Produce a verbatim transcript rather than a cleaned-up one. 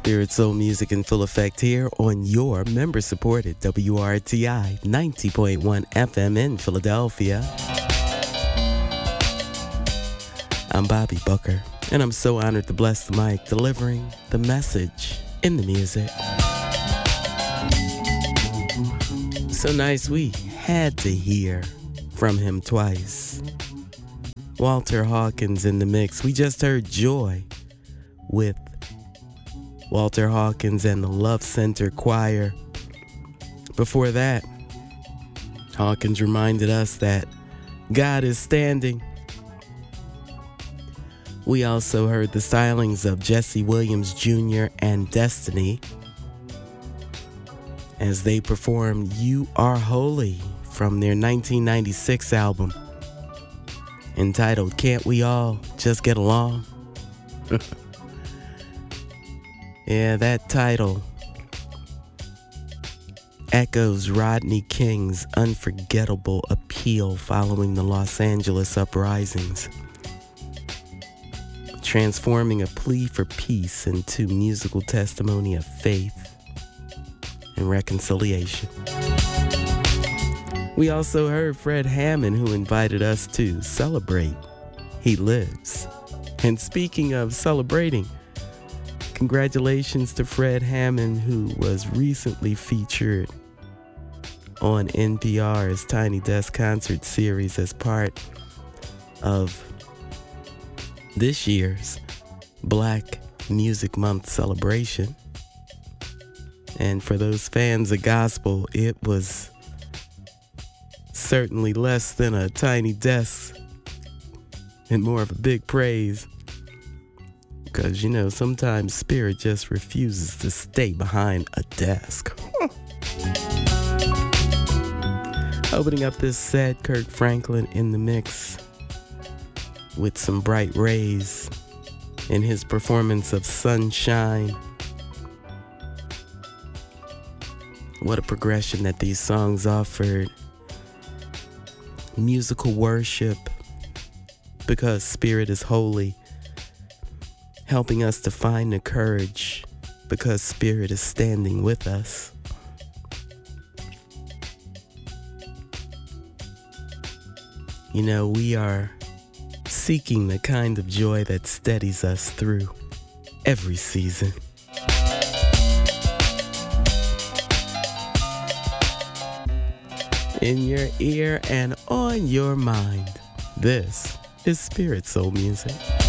Spirit Soul Music in full effect here on your member-supported W R T I ninety point one F M in Philadelphia. I'm Bobby Booker, and I'm so honored to bless the mic, delivering the message in the music. So nice we had to hear from him twice. Walter Hawkins in the mix. We just heard Joy with Walter Hawkins and the Love Center Choir. Before that, Hawkins reminded us that God is standing. We also heard the stylings of Jesse Williams Junior and Destiny as they performed You Are Holy from their nineteen ninety-six album entitled Can't We All Just Get Along? Yeah, that title echoes Rodney King's unforgettable appeal following the Los Angeles uprisings, transforming a plea for peace into musical testimony of faith and reconciliation. We also heard Fred Hammond, who invited us to celebrate He Lives. And speaking of celebrating, congratulations to Fred Hammond, who was recently featured on N P R's Tiny Desk Concert Series as part of this year's Black Music Month celebration. And for those fans of gospel, it was certainly less than a tiny desk and more of a big praise. Because, you know, sometimes spirit just refuses to stay behind a desk. Opening up this set, Kirk Franklin in the mix with some bright rays in his performance of Sunshine. What a progression that these songs offered. Musical worship, because spirit is holy, helping us to find the courage because spirit is standing with us. You know, we are seeking the kind of joy that steadies us through every season. In your ear and on your mind, this is Spirit Soul Music.